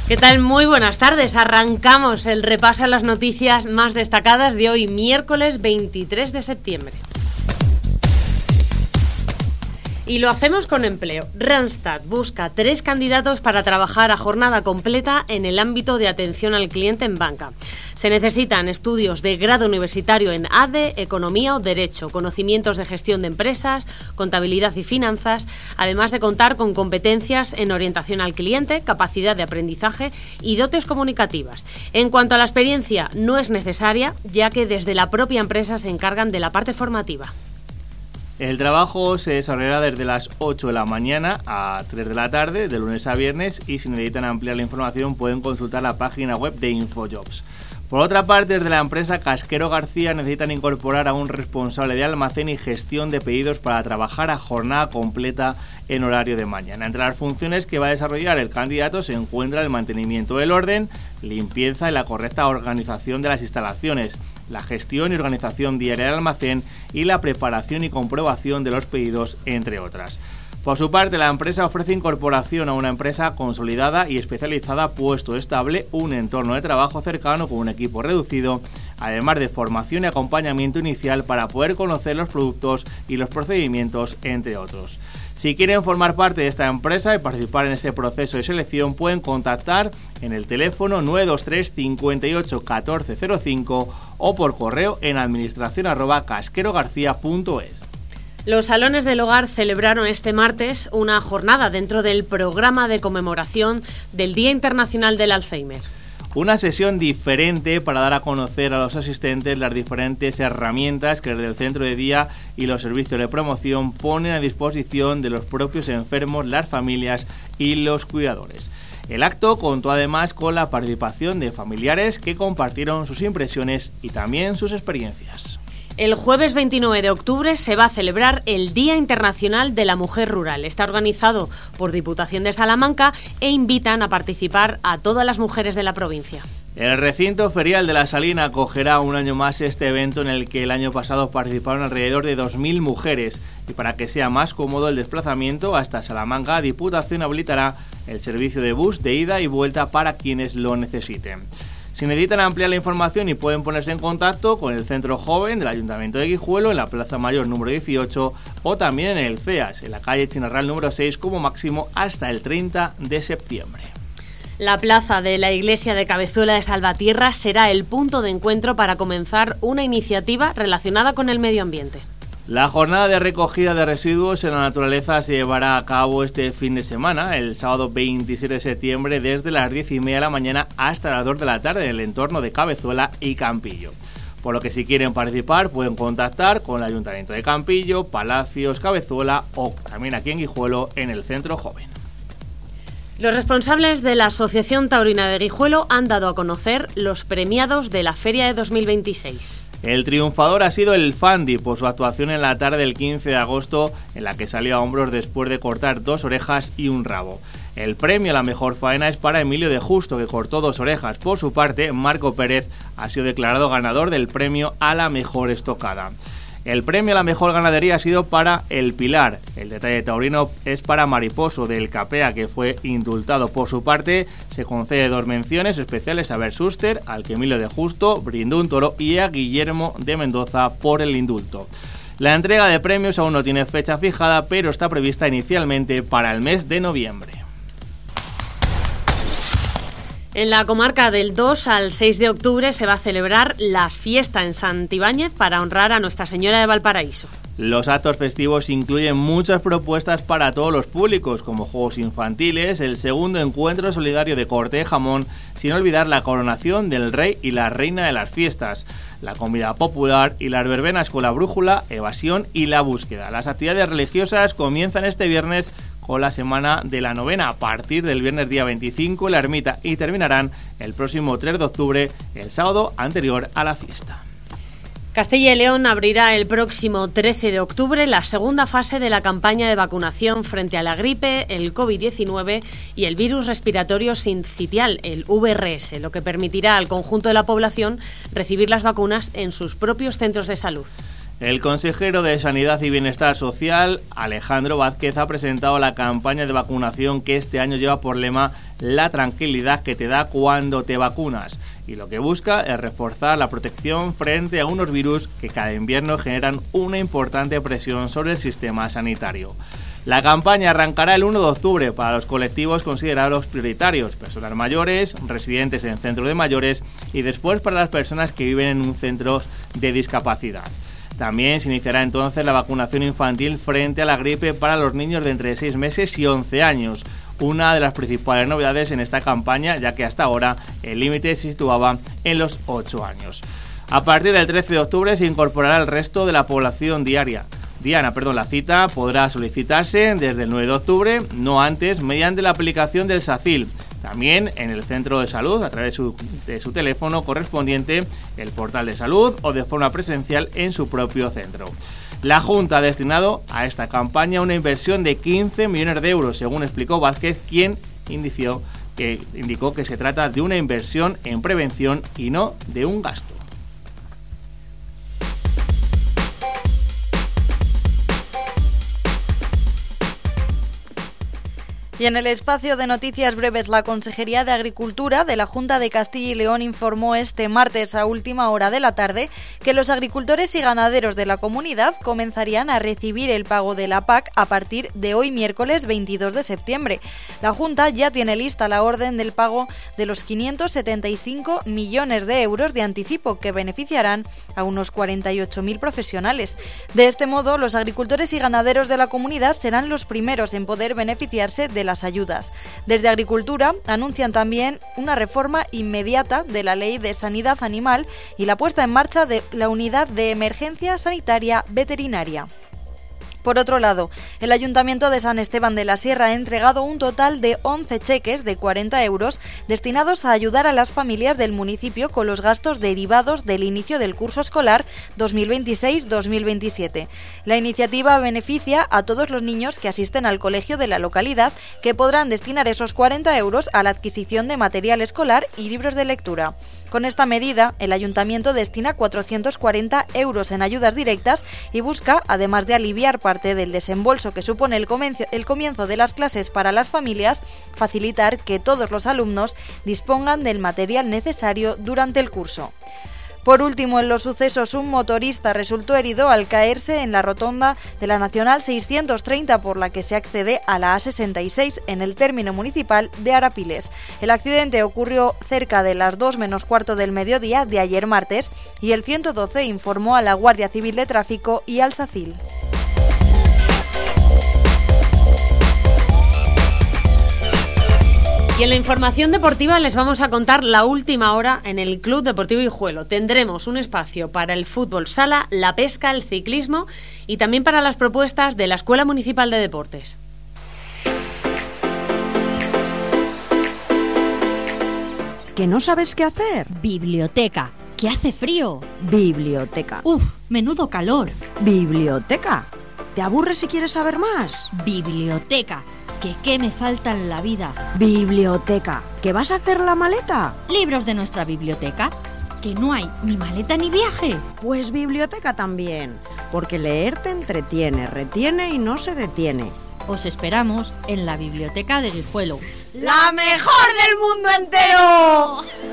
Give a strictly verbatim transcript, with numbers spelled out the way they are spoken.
¿Qué tal? Muy buenas tardes. Arrancamos el repaso a las noticias más destacadas de hoy, miércoles veintitrés de septiembre. Y lo hacemos con empleo. Randstad busca tres candidatos para trabajar a jornada completa en el ámbito de atención al cliente en banca. Se necesitan estudios de grado universitario en A D E, Economía o Derecho, conocimientos de gestión de empresas, contabilidad y finanzas, además de contar con competencias en orientación al cliente, capacidad de aprendizaje y dotes comunicativas. En cuanto a la experiencia, no es necesaria, ya que desde la propia empresa se encargan de la parte formativa. El trabajo se desarrollará desde las ocho de la mañana a tres de la tarde, de lunes a viernes, y si necesitan ampliar la información pueden consultar la página web de InfoJobs. Por otra parte, desde la empresa Casquero García necesitan incorporar a un responsable de almacén y gestión de pedidos para trabajar a jornada completa en horario de mañana. Entre las funciones que va a desarrollar el candidato se encuentra el mantenimiento del orden, limpieza y la correcta organización de las instalaciones, la gestión y organización diaria del almacén y la preparación y comprobación de los pedidos, entre otras. Por su parte, la empresa ofrece incorporación a una empresa consolidada y especializada, puesto estable, un entorno de trabajo cercano con un equipo reducido, además de formación y acompañamiento inicial para poder conocer los productos y los procedimientos, entre otros. Si quieren formar parte de esta empresa y participar en este proceso de selección, pueden contactar en el teléfono nueve dos tres, cincuenta y ocho, catorce cero cinco o por correo en administración arroba casquerogarcía punto es. Los salones del hogar celebraron este martes una jornada dentro del programa de conmemoración del Día Internacional del Alzheimer. Una sesión diferente para dar a conocer a los asistentes las diferentes herramientas que desde el centro de día y los servicios de promoción ponen a disposición de los propios enfermos, las familias y los cuidadores. El acto contó además con la participación de familiares que compartieron sus impresiones y también sus experiencias. El jueves veintinueve de octubre se va a celebrar el Día Internacional de la Mujer Rural. Está organizado por Diputación de Salamanca e invitan a participar a todas las mujeres de la provincia. El recinto ferial de La Salina acogerá un año más este evento en el que el año pasado participaron alrededor de dos mil mujeres, y para que sea más cómodo el desplazamiento hasta Salamanca, Diputación habilitará el servicio de bus de ida y vuelta para quienes lo necesiten. Si necesitan ampliar la información y pueden ponerse en contacto con el Centro Joven del Ayuntamiento de Guijuelo en la Plaza Mayor número dieciocho o también en el C E A S, en la calle Chinarral número seis, como máximo hasta el treinta de septiembre. La plaza de la iglesia de Cabezuela de Salvatierra será el punto de encuentro para comenzar una iniciativa relacionada con el medio ambiente. La jornada de recogida de residuos en la naturaleza se llevará a cabo este fin de semana, el sábado veintisiete de septiembre, desde las diez y media de la mañana hasta las dos de la tarde en el entorno de Cabezuela y Campillo. Por lo que si quieren participar pueden contactar con el Ayuntamiento de Campillo, Palacios, Cabezuela o también aquí en Guijuelo en el Centro Joven. Los responsables de la Asociación Taurina de Guijuelo han dado a conocer los premiados de la Feria de dos mil veintiséis. El triunfador ha sido el Fandi por su actuación en la tarde del quince de agosto, en la que salió a hombros después de cortar dos orejas y un rabo. El premio a la mejor faena es para Emilio de Justo, que cortó dos orejas. Por su parte, Marco Pérez ha sido declarado ganador del premio a la mejor estocada. El premio a la mejor ganadería ha sido para El Pilar. El detalle taurino es para Mariposo del Capea, que fue indultado. Por su parte, se concede dos menciones especiales a Bert Schuster, al que Emilio de Justo brindó un toro, y a Guillermo de Mendoza por el indulto. La entrega de premios aún no tiene fecha fijada, pero está prevista inicialmente para el mes de noviembre. En la comarca del dos al seis de octubre se va a celebrar la fiesta en Santibáñez para honrar a Nuestra Señora de Valparaíso. Los actos festivos incluyen muchas propuestas para todos los públicos, como juegos infantiles, el segundo encuentro solidario de corte de jamón, sin olvidar la coronación del rey y la reina de las fiestas, la comida popular y las verbenas con la brújula, evasión y la búsqueda. Las actividades religiosas comienzan este viernes con la semana de la novena a partir del viernes día veinticinco en la ermita y terminarán el próximo tres de octubre, el sábado anterior a la fiesta. Castilla y León abrirá el próximo trece de octubre la segunda fase de la campaña de vacunación frente a la gripe, el covid diecinueve y el virus respiratorio sincitial, el V R S, lo que permitirá al conjunto de la población recibir las vacunas en sus propios centros de salud. El consejero de Sanidad y Bienestar Social, Alejandro Vázquez, ha presentado la campaña de vacunación que este año lleva por lema la tranquilidad que te da cuando te vacunas. Y lo que busca es reforzar la protección frente a unos virus que cada invierno generan una importante presión sobre el sistema sanitario. La campaña arrancará el uno de octubre para los colectivos considerados prioritarios, personas mayores, residentes en centros de mayores y después para las personas que viven en un centro de discapacidad. También se iniciará entonces la vacunación infantil frente a la gripe para los niños de entre seis meses y once años. Una de las principales novedades en esta campaña, ya que hasta ahora el límite se situaba en los ocho años. A partir del trece de octubre se incorporará el resto de la población diaria. Diana, perdón, la cita podrá solicitarse desde el nueve de octubre, no antes, mediante la aplicación del SACIL. También en el centro de salud, a través de su, de su teléfono correspondiente, el portal de salud o de forma presencial en su propio centro. La Junta ha destinado a esta campaña una inversión de quince millones de euros, según explicó Vázquez, quien indició que, indicó que se trata de una inversión en prevención y no de un gasto. Y en el espacio de noticias breves, la Consejería de Agricultura de la Junta de Castilla y León informó este martes a última hora de la tarde que los agricultores y ganaderos de la comunidad comenzarían a recibir el pago de la P A C a partir de hoy miércoles veintidós de septiembre. La Junta ya tiene lista la orden del pago de los quinientos setenta y cinco millones de euros de anticipo que beneficiarán a unos cuarenta y ocho mil profesionales. De este modo, los agricultores y ganaderos de la comunidad serán los primeros en poder beneficiarse de las ayudas. Desde Agricultura anuncian también una reforma inmediata de la Ley de Sanidad Animal y la puesta en marcha de la Unidad de Emergencia Sanitaria Veterinaria. Por otro lado, el Ayuntamiento de San Esteban de la Sierra ha entregado un total de once cheques de cuarenta euros destinados a ayudar a las familias del municipio con los gastos derivados del inicio del curso escolar dos mil veintiséis dos mil veintisiete. La iniciativa beneficia a todos los niños que asisten al colegio de la localidad, que podrán destinar esos cuarenta euros a la adquisición de material escolar y libros de lectura. Con esta medida, el Ayuntamiento destina cuatrocientos cuarenta euros en ayudas directas y busca, además de aliviar parte del desembolso que supone el comienzo, el comienzo de las clases para las familias, facilitar que todos los alumnos dispongan del material necesario durante el curso. Por último, en los sucesos, un motorista resultó herido al caerse en la rotonda de la Nacional seiscientos treinta, por la que se accede a la A sesenta y seis en el término municipal de Arapiles. El accidente ocurrió cerca de las dos menos cuarto del mediodía de ayer martes y el ciento doce informó a la Guardia Civil de Tráfico y al SACIL. Y en la información deportiva les vamos a contar la última hora en el Club Deportivo Guijuelo. Tendremos un espacio para el fútbol sala, la pesca, el ciclismo y también para las propuestas de la Escuela Municipal de Deportes. ¿Que no sabes qué hacer? Biblioteca. ¿Que hace frío? Biblioteca. Uf, menudo calor. Biblioteca. ¿Te aburres si quieres saber más? Biblioteca. ¿Que qué me falta en la vida? Biblioteca. ¿Que vas a hacer la maleta? Libros de nuestra biblioteca. ¿Que no hay ni maleta ni viaje? Pues biblioteca también, porque leer te entretiene, retiene y no se detiene. Os esperamos en la biblioteca de Guijuelo. ¡La mejor del mundo entero!